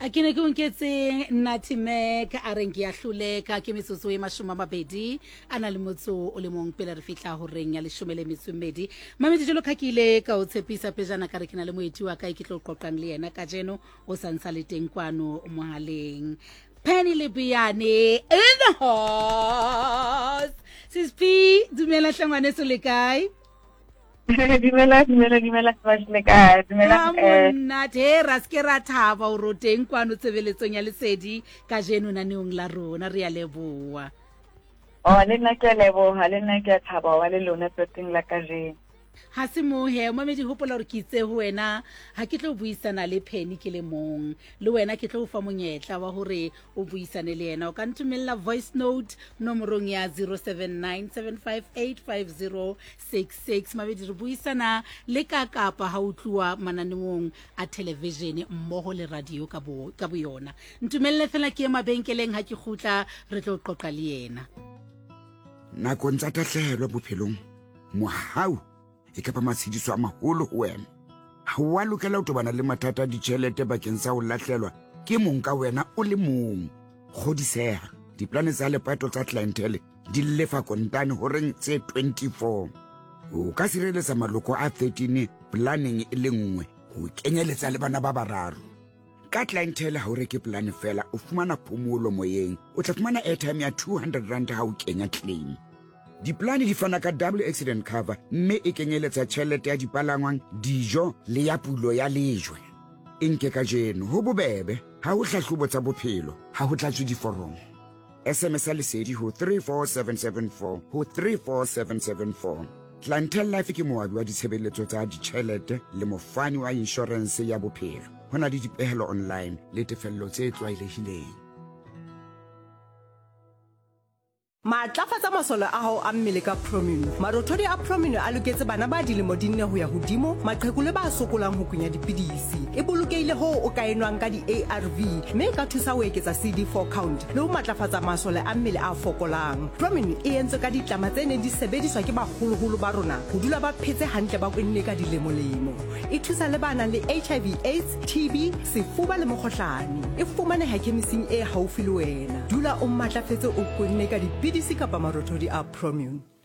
Akine ke unketse Nathi Mac a reng ke a hloleka ke metsotso e 20 ana le motso o le mong pele re fitla ho reng ya 12 mamedi jelo khakile ka o tshepisa pejana ka re kena le moeti wa ka ke tlo qoqang le yena ka jeno o santsa le teng kwano mohaleng Penny Lepiane in the house sis P dumela hlangwane se le kae Dumela le kae dumela Nathi ra ske ra thaba o roteng kwano tsebeletsong ya lesedi ka jeno naneong la rona re ya leboa le nna ke leboha le nna ke thaba wa le lona tsoting la ka jeno ha se mohe mamedi hopola re ke itse ho wena ha ke tlo buisana le Penny ke le mong le wena ke tlo fa monyetla wa hore o buisane le yena o ka ntumella voice note nomorong ya 0797585066 mamedi re buisana le ka kapa ha utluwa mananengong a television mmoho le radio ka boyona ntumelle fela ke mabenkeleng ha ke khutla re tlo qoqa le yena nakong tsa tahlehelo bophelong mohau e ka ba matshidiso a maholo ho wena ha wa lokela ho tobana le mathata a ditjhelete bakeng sa ho lahlelwa ke mong ka wena o le mong kgodiseha diplane tsa lepato tsa clientele di lefa kontane ho reng tse 24 o ka sireletsa maloko a 13 planning e le nngwe ho kenyeletsa le bana ba bararo ka clientele ha o reke plan fela o fumana phomolo moyeng o tla fumana airtime ya 200 rand ha o kenya claim Diplane di fana ka double accident cover mme e kenyeletsa tjhelete ya dipalangwang dijo le ya pulo ya lejwe enke ka jeno ho bobebe ha ho hlahlobo tsa bophelo ha ho tlatswe diforomo SMS lesedi ho 34774 ho 34774 Clientele Life ke moabi wa ditshebeletso tsa ditjhelete le mofani wa insurance ya bophelo hona le dipehelo online le tefello tse tlwaelehileng Matlafatsa masole a hao a mmele ka Promino. Marothodi a Promino a loketse bana ba dilemo di 4 ho ya hodimo, maqheku le ba sokolang ho kunya dipidisi. E bolokeile ho o ka enwang ka di-ARV, mme ka thusa ho eketsa CD4 count le ho matlafatsa masole a mmele a fokolang. Promino e entswe ka ditlama tse neng di sebediswa ke baholoholo ba rona ho dula ba phetse hantle ba kwenne ka dilemo-lemo. E thusa le bana le HIV, AIDS, TB, sefuba le mokgohlane. E fumaneha khemising e haufi le wena. Dula o matlafetse o kwenne ka dipidisi kapa marothodi a Promino.